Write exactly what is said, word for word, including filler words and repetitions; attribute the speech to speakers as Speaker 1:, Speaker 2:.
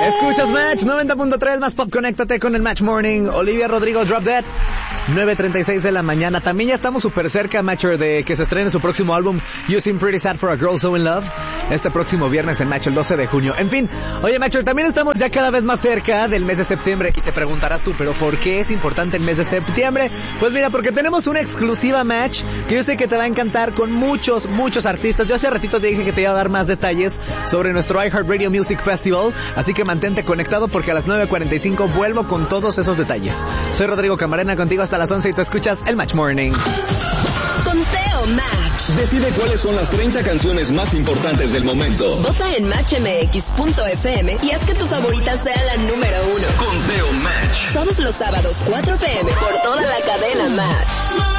Speaker 1: Escuchas Match noventa punto tres, más pop, conéctate con el Match Morning. Olivia Rodrigo, Drop Dead, nueve treinta y seis de la mañana. También ya estamos súper cerca, Matcher, de que se estrene su próximo álbum, You Seem Pretty Sad for a Girl So In Love, este próximo viernes en Match, el doce de junio. En fin, oye, Matcher, también estamos ya cada vez más cerca del mes de septiembre. Y te preguntarás tú, ¿pero por qué es importante el mes de septiembre? Pues mira, porque tenemos una exclusiva, Match, que yo sé que te va a encantar, con muchos, muchos artistas. Yo hace ratito te dije que te iba a dar más detalles sobre nuestro iHeartRadio Music Festival, así que mantente conectado porque a las nueve cuarenta y cinco vuelvo con todos esos detalles. Soy Rodrigo Camarena, contigo hasta las once y te escuchas el Match Morning.
Speaker 2: Conteo Match.
Speaker 3: Decide cuáles son las treinta canciones más importantes del momento.
Speaker 2: Vota en match m x punto f m y haz que tu favorita sea la número uno.
Speaker 3: Conteo Match.
Speaker 2: Todos los sábados, cuatro p m por toda la cadena Match.